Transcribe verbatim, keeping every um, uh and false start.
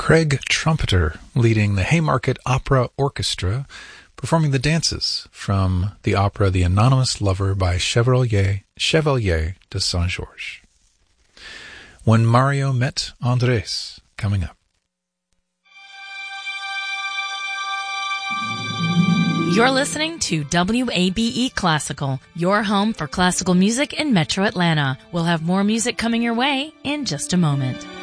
Craig Trumpeter leading the Haymarket Opera Orchestra, performing the dances from the opera The Anonymous Lover by Chevalier, Chevalier de Saint-Georges. When Mario Met Andres, coming up. You're listening to W A B E Classical, your home for classical music in Metro Atlanta. We'll have more music coming your way in just a moment.